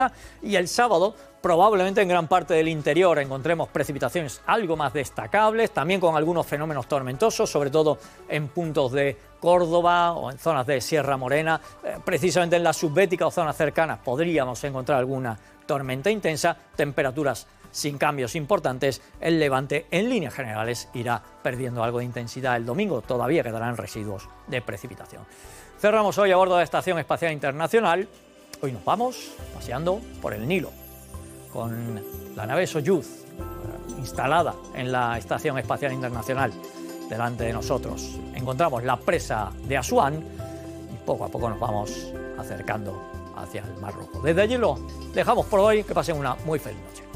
y el sábado probablemente en gran parte del interior encontremos precipitaciones algo más destacables, también con algunos fenómenos tormentosos, sobre todo en puntos de Córdoba o en zonas de Sierra Morena. Precisamente en la subbética o zonas cercanas podríamos encontrar alguna tormenta intensa, temperaturas sin cambios importantes. El levante en líneas generales irá perdiendo algo de intensidad el domingo, todavía quedarán residuos de precipitación. Cerramos hoy a bordo de la Estación Espacial Internacional. Hoy nos vamos paseando por el Nilo con la nave Soyuz instalada en la Estación Espacial Internacional delante de nosotros. Encontramos la presa de Asuán y poco a poco nos vamos acercando hacia el Mar Rojo. Desde allí lo dejamos por hoy. Que pasen una muy feliz noche.